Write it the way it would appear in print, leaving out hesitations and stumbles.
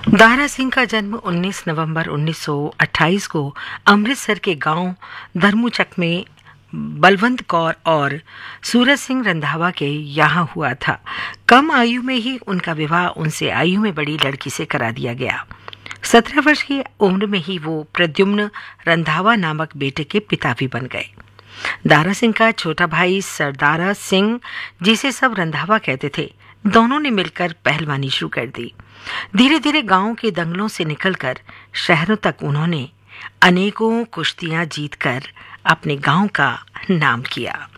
दारा सिंह का जन्म 19 नवंबर 1928 को अमृतसर के गांव धर्मूचक में बलवंत कौर और सूरज सिंह रंधावा के यहाँ हुआ था। कम आयु में ही उनका विवाह उनसे आयु में बड़ी लड़की से करा दिया गया। 17 वर्ष की उम्र में ही वो प्रद्युम्न रंधावा नामक बेटे के पिता भी बन गए। दारा सिंह का छोटा भाई सरदारा सिंह, जिसे सब रंधावा कहते थे, दोनों ने मिलकर पहलवानी शुरू कर दी। धीरे धीरे गांव के दंगलों से निकलकर शहरों तक उन्होंने अनेकों कुश्तियां जीतकर अपने गांव का नाम किया।